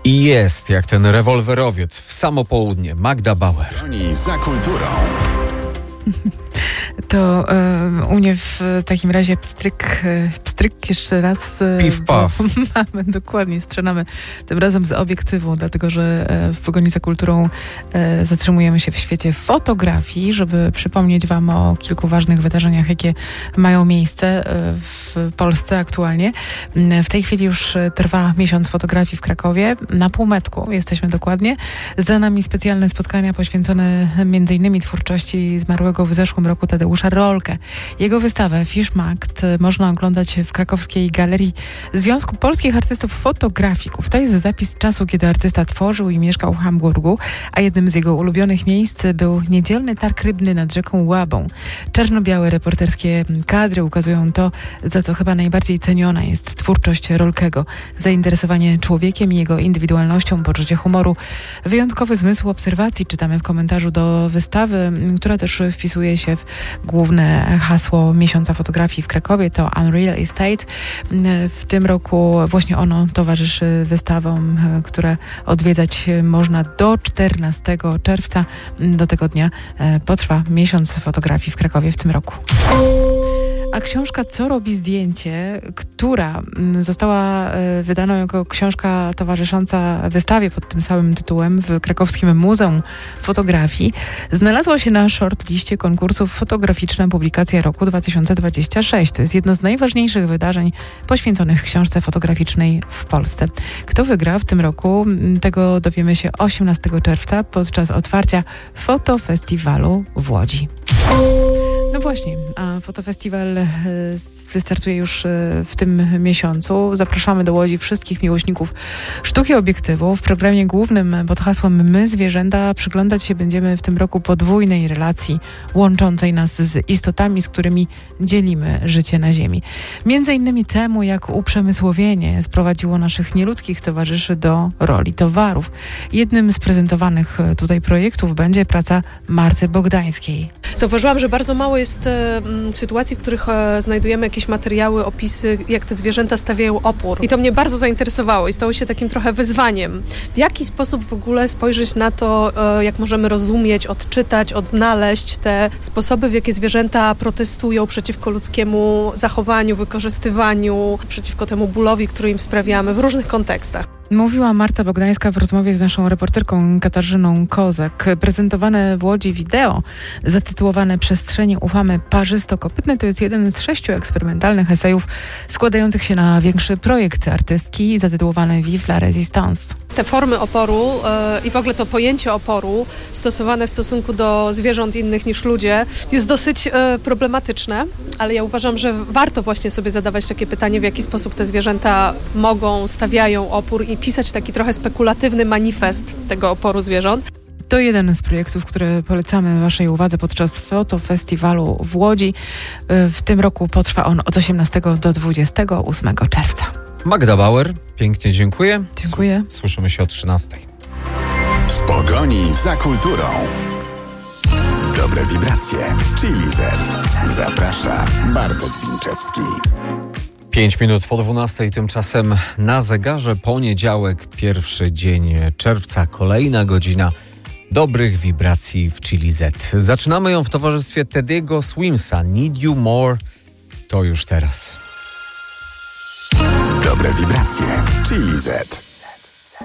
I jest jak ten rewolwerowiec w samo południe. Magda Bauer. Oni za kulturą. To u mnie w takim razie pstryk jeszcze raz. Piw, paw. Mamy, dokładnie, strzelamy tym razem z obiektywu, dlatego że w Pogoni za kulturą zatrzymujemy się w świecie fotografii, żeby przypomnieć wam o kilku ważnych wydarzeniach, jakie mają miejsce w Polsce aktualnie. W tej chwili już trwa miesiąc fotografii w Krakowie, na półmetku jesteśmy dokładnie. Za nami specjalne spotkania poświęcone m.in. twórczości zmarłego w zeszłym roku Tadeusza Rolkę. Jego wystawę Fischmarkt można oglądać w krakowskiej Galerii Związku Polskich Artystów Fotografików. To jest zapis czasu, kiedy artysta tworzył i mieszkał w Hamburgu, a jednym z jego ulubionych miejsc był niedzielny targ rybny nad rzeką Łabą. Czarno-białe reporterskie kadry ukazują to, za co chyba najbardziej ceniona jest twórczość Rolkego. Zainteresowanie człowiekiem i jego indywidualnością, poczucie humoru, wyjątkowy zmysł obserwacji, czytamy w komentarzu do wystawy, która też wpisuje się w główne hasło miesiąca fotografii w Krakowie, to Unreal Estate. W tym roku właśnie ono towarzyszy wystawom, które odwiedzać można do 14 czerwca. Do tego dnia potrwa miesiąc fotografii w Krakowie w tym roku. A książka Co robi zdjęcie, która została wydana jako książka towarzysząca wystawie pod tym samym tytułem w Krakowskim Muzeum Fotografii, znalazła się na shortliście konkursów Fotograficzna Publikacja Roku 2026. To jest jedno z najważniejszych wydarzeń poświęconych książce fotograficznej w Polsce. Kto wygra w tym roku, tego dowiemy się 18 czerwca podczas otwarcia Fotofestiwalu w Łodzi. No właśnie, a fotofestiwal wystartuje już w tym miesiącu. Zapraszamy do Łodzi wszystkich miłośników sztuki obiektywu. W programie głównym pod hasłem My zwierzęta przyglądać się będziemy w tym roku podwójnej relacji łączącej nas z istotami, z którymi dzielimy życie na ziemi. Między innymi temu, jak uprzemysłowienie sprowadziło naszych nieludzkich towarzyszy do roli towarów. Jednym z prezentowanych tutaj projektów będzie praca Marty Bogdańskiej. Zauważyłam, że bardzo mało jest sytuacji, w których znajdujemy jakieś materiały, opisy, jak te zwierzęta stawiają opór. I to mnie bardzo zainteresowało i stało się takim trochę wyzwaniem. W jaki sposób w ogóle spojrzeć na to, jak możemy rozumieć, odczytać, odnaleźć te sposoby, w jakie zwierzęta protestują przeciwko ludzkiemu zachowaniu, wykorzystywaniu, przeciwko temu bólowi, który im sprawiamy w różnych kontekstach. Mówiła Marta Bogdańska w rozmowie z naszą reporterką Katarzyną Kozak. Prezentowane w Łodzi wideo zatytułowane Przestrzenie ufamy parzysto-kopytne to jest jeden z 6 eksperymentalnych esejów składających się na większy projekt artystki zatytułowany Vive la Résistance. Te formy oporu i w ogóle to pojęcie oporu stosowane w stosunku do zwierząt innych niż ludzie jest dosyć problematyczne, ale ja uważam, że warto właśnie sobie zadawać takie pytanie, w jaki sposób te zwierzęta stawiają opór i pisać taki trochę spekulatywny manifest tego oporu zwierząt. To jeden z projektów, które polecamy waszej uwadze podczas Fotofestiwalu w Łodzi. W tym roku potrwa on od 18 do 28 czerwca. Magda Bauer, pięknie dziękuję. Dziękuję. Słyszymy się o 13. W pogoni za kulturą. Dobre wibracje w Chili Z. Zaprasza Bartek Winczewski. 5 minut po 12, tymczasem na zegarze poniedziałek, pierwszy dzień czerwca, kolejna godzina dobrych wibracji w Chili Z. Zaczynamy ją w towarzystwie Teddy'ego Swimsa. Need You More to już teraz. Dobre wibracje w Chili Z.